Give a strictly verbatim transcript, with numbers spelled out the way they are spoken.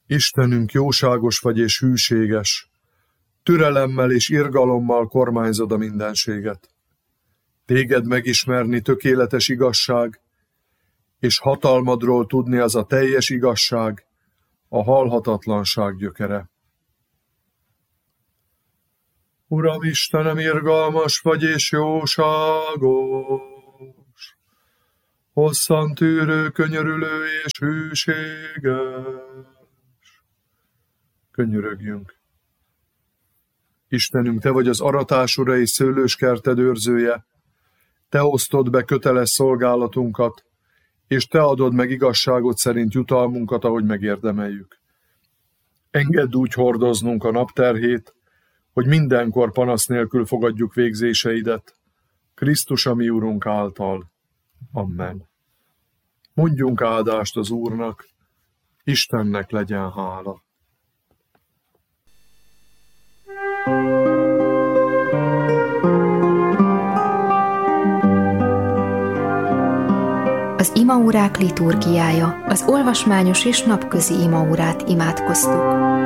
Istenünk, jóságos vagy és hűséges, türelemmel és irgalommal kormányzod a mindenséget. Téged megismerni tökéletes igazság, és hatalmadról tudni az a teljes igazság, a halhatatlanság gyökere. Uram Istenem, irgalmas vagy és jóságos, hosszantűrő, könyörülő és hűséges. Könyörögjünk. Istenünk, Te vagy az aratás ura és szőlőskerted őrzője, Te osztod be köteles szolgálatunkat, és Te adod meg igazságot szerint jutalmunkat, ahogy megérdemeljük. Engedd úgy hordoznunk a napterhét, hogy mindenkor panasz nélkül fogadjuk végzéseidet, Krisztus a mi Urunk által. Amen. Mondjunk áldást az Úrnak, Istennek legyen hála. Az imaórák liturgiája, az olvasmányos és napközi imaórát imádkoztuk.